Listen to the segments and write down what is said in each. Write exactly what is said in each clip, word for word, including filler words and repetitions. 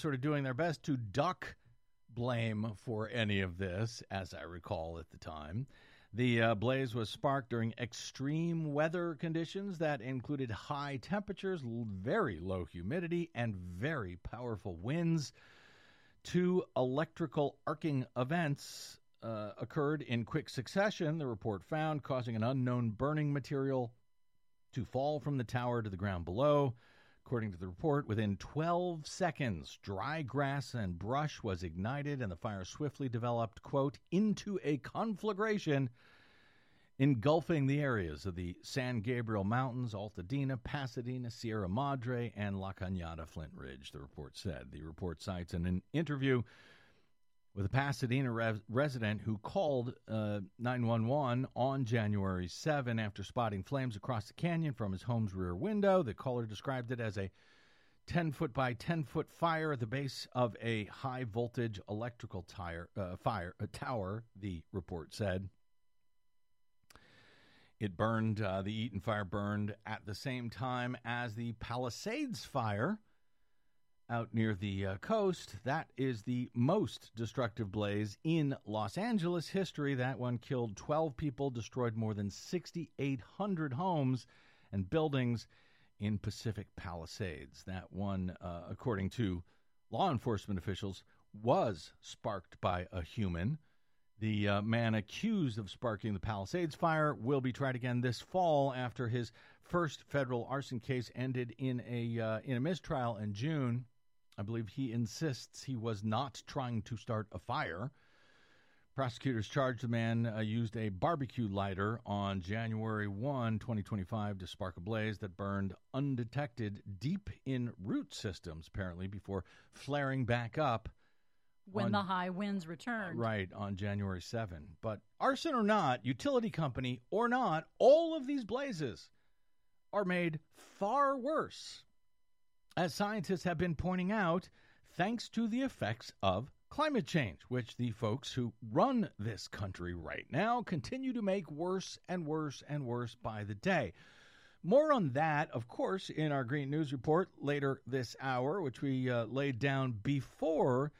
sort of doing their best to duck blame for any of this, as I recall at the time. The uh, blaze was sparked during extreme weather conditions that included high temperatures, very low humidity, and very powerful winds. Two electrical arcing events uh, occurred in quick succession, the report found, causing an unknown burning material to fall from the tower to the ground below. According to the report, within twelve seconds, dry grass and brush was ignited, and the fire swiftly developed, quote, into a conflagration engulfing the areas of the San Gabriel Mountains, Altadena, Pasadena, Sierra Madre, and La Cañada Flint Ridge, the report said. The report cites an interview with a Pasadena res- resident who called uh, nine one one on January seventh after spotting flames across the canyon from his home's rear window. The caller described it as a ten-foot by ten-foot fire at the base of a high-voltage electrical tire, uh, fire uh, tower, the report said. It burned, uh, the Eaton fire burned at the same time as the Palisades fire out near the uh, coast. That is the most destructive blaze in Los Angeles history. That one killed twelve people, destroyed more than six thousand eight hundred homes and buildings in Pacific Palisades. That one, uh, according to law enforcement officials, was sparked by a human. The uh, man accused of sparking the Palisades fire will be tried again this fall after his first federal arson case ended in a uh, in a mistrial in June. I believe he insists he was not trying to start a fire. Prosecutors charged the man uh, used a barbecue lighter on January first, twenty twenty-five to spark a blaze that burned undetected deep in root systems, apparently, before flaring back up when on, the high winds returned. Uh, right, on January seventh. But arson or not, utility company or not, all of these blazes are made far worse, as scientists have been pointing out, thanks to the effects of climate change, which the folks who run this country right now continue to make worse and worse and worse by the day. More on that, of course, in our Green News Report later this hour, which we uh, laid down before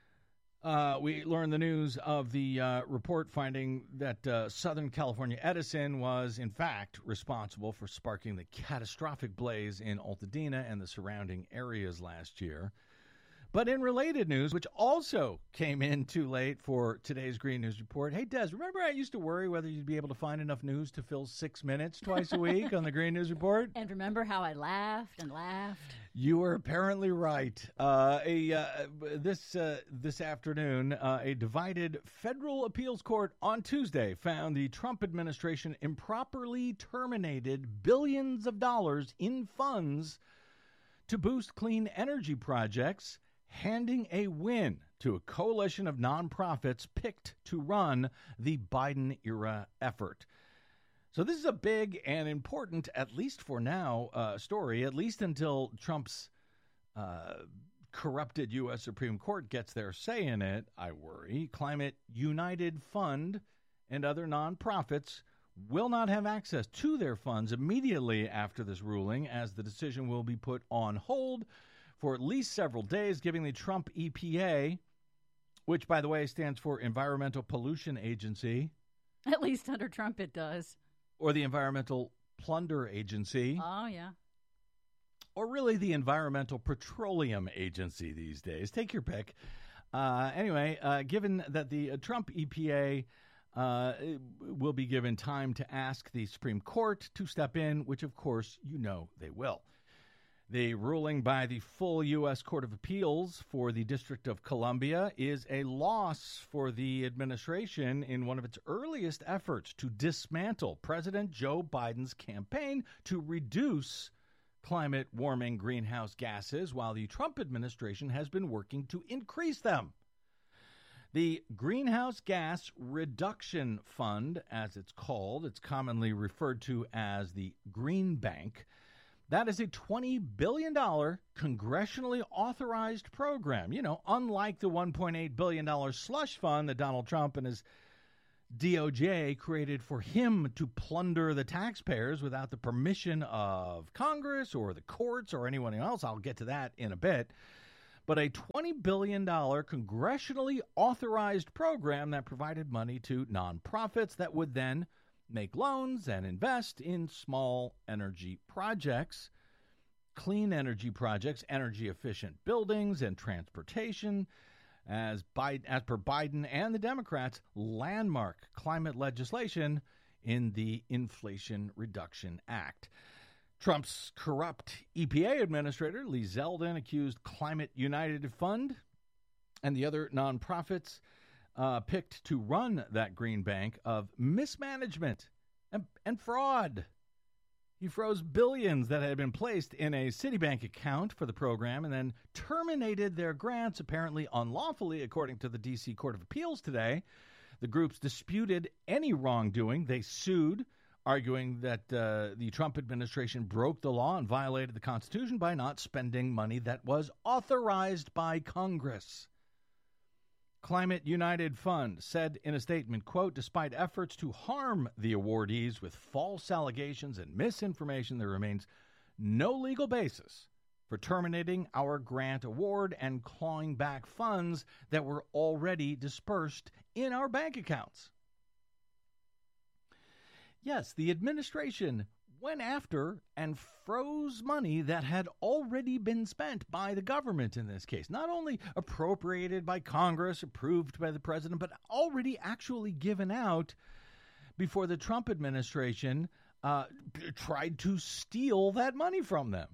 uh, we learned the news of the uh, report finding that uh, Southern California Edison was, in fact, responsible for sparking the catastrophic blaze in Altadena and the surrounding areas last year. But in related news, which also came in too late for today's Green News Report, hey, Des, remember I used to worry whether you'd be able to find enough news to fill six minutes twice a week on the Green News Report? And remember how I laughed and laughed? You were apparently right. Uh, a uh, this uh, this afternoon, uh, a divided federal appeals court on Tuesday found the Trump administration improperly terminated billions of dollars in funds to boost clean energy projects, handing a win to a coalition of nonprofits picked to run the Biden-era effort. So this is a big and important, at least for now, uh, story, at least until Trump's uh, corrupted U S Supreme Court gets their say in it, I worry. Climate United Fund and other nonprofits will not have access to their funds immediately after this ruling, as the decision will be put on hold for at least several days, giving the Trump E P A, which, by the way, stands for Environmental Pollution Agency. At least under Trump it does. Or the Environmental Plunder Agency. Oh, yeah. Or really the Environmental Petroleum Agency these days. Take your pick. Uh, anyway, uh, given that the uh, Trump E P A uh, will be given time to ask the Supreme Court to step in, which, of course, you know they will. The ruling by the full U S Court of Appeals for the District of Columbia is a loss for the administration in one of its earliest efforts to dismantle President Joe Biden's campaign to reduce climate warming greenhouse gases, while the Trump administration has been working to increase them. The Greenhouse Gas Reduction Fund, as it's called, it's commonly referred to as the Green Bank. That is a twenty billion dollars congressionally authorized program. You know, unlike the one point eight billion dollars slush fund that Donald Trump and his D O J created for him to plunder the taxpayers without the permission of Congress or the courts or anyone else. I'll get to that in a bit. but a twenty billion dollars congressionally authorized program that provided money to nonprofits that would then make loans and invest in small energy projects, clean energy projects, energy-efficient buildings and transportation, as, Biden, as per Biden and the Democrats' landmark climate legislation in the Inflation Reduction Act. Trump's corrupt E P A administrator, Lee Zeldin, accused Climate United Fund and the other nonprofits uh, picked to run that green bank of mismanagement and, and fraud. He froze billions that had been placed in a Citibank account for the program and then terminated their grants, apparently unlawfully, according to the D C Court of Appeals today. The groups disputed any wrongdoing. They sued, arguing that uh, the Trump administration broke the law and violated the Constitution by not spending money that was authorized by Congress. Climate United Fund said in a statement, quote, despite efforts to harm the awardees with false allegations and misinformation, there remains no legal basis for terminating our grant award and clawing back funds that were already dispersed in our bank accounts. Yes, the administration went after and froze money that had already been spent by the government in this case. Not only appropriated by Congress, approved by the president, but already actually given out before the Trump administration uh, tried to steal that money from them.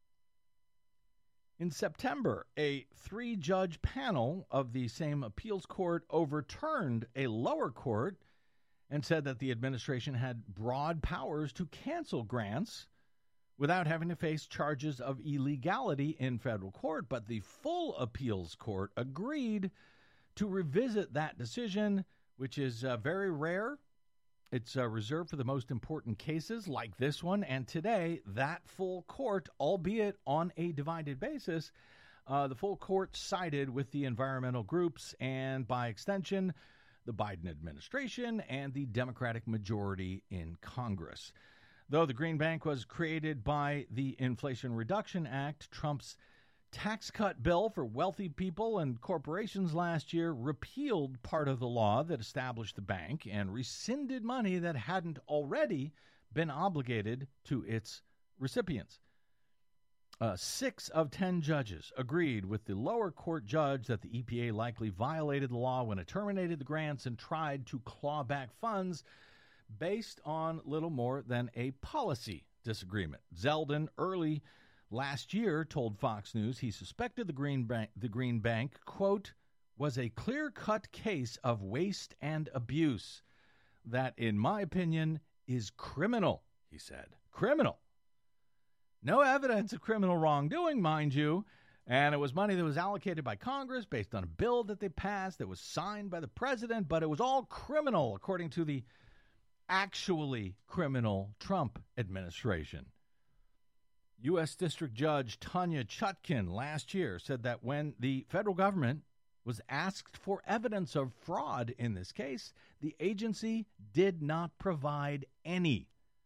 In September, a three-judge panel of the same appeals court overturned a lower court and said that the administration had broad powers to cancel grants without having to face charges of illegality in federal court. But the full appeals court agreed to revisit that decision, which is uh, very rare. It's uh, reserved for the most important cases like this one. And today, that full court, albeit on a divided basis, uh, the full court sided with the environmental groups and, by extension, the Biden administration and the Democratic majority in Congress. Though the Green Bank was created by the Inflation Reduction Act, Trump's tax cut bill for wealthy people and corporations last year repealed part of the law that established the bank and rescinded money that hadn't already been obligated to its recipients. Uh, six of ten judges agreed with the lower court judge that the E P A likely violated the law when it terminated the grants and tried to claw back funds based on little more than a policy disagreement. Zeldin early last year told Fox News he suspected the Green Bank, the Green Bank, quote, was a clear-cut case of waste and abuse that, in my opinion, is criminal, he said. Criminal. No evidence of criminal wrongdoing, mind you, and it was money that was allocated by Congress based on a bill that they passed that was signed by the president, but it was all criminal, according to the actually criminal Trump administration. U S District Judge Tanya Chutkin last year said that when the federal government was asked for evidence of fraud in this case, the agency did not provide any.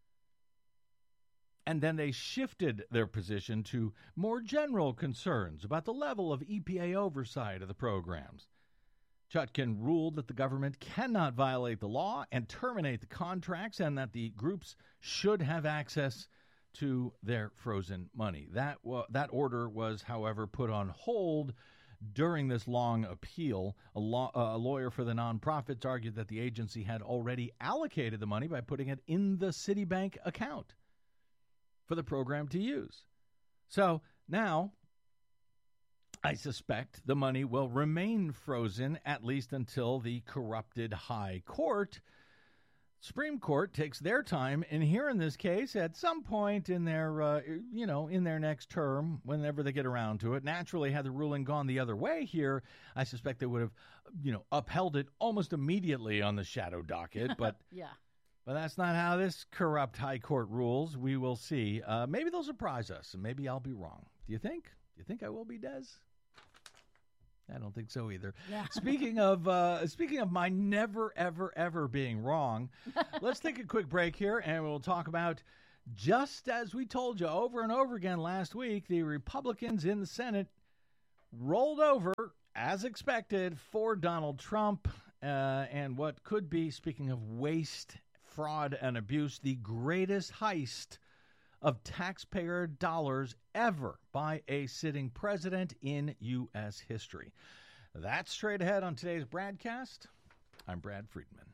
And then they shifted their position to more general concerns about the level of E P A oversight of the programs. Chutkin ruled that the government cannot violate the law and terminate the contracts and that the groups should have access to their frozen money. That, wa- that order was, however, put on hold during this long appeal. A, law- uh, a lawyer for the nonprofits argued that the agency had already allocated the money by putting it in the Citibank account for the program to use. So now, I suspect the money will remain frozen at least until the corrupted High Court, Supreme Court, takes their time in hearing this case at some point in their, uh, you know, in their next term, whenever they get around to it. Naturally, had the ruling gone the other way here, I suspect they would have, you know, upheld it almost immediately on the shadow docket. But yeah. But that's not how this corrupt high court rules. We will see. Uh, maybe they'll surprise us, and maybe I'll be wrong. Do you think? Do you think I will be, Des? I don't think so either. Yeah. Speaking of uh, speaking of my never, ever, ever being wrong, let's take a quick break here, and we'll talk about, just as we told you over and over again last week, the Republicans in the Senate rolled over, as expected, for Donald Trump uh, and what could be, speaking of waste, fraud, and abuse, the greatest heist of taxpayer dollars ever by a sitting president in U S history. That's straight ahead on today's broadcast. I'm Brad Friedman.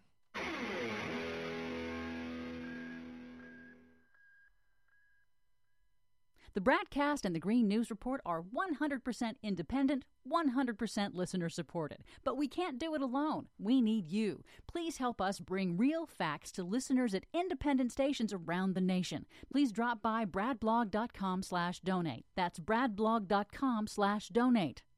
The Bradcast and the Green News Report are one hundred percent independent, one hundred percent listener-supported. But we can't do it alone. We need you. Please help us bring real facts to listeners at independent stations around the nation. Please drop by bradblog.com slash donate. That's bradblog.com slash donate.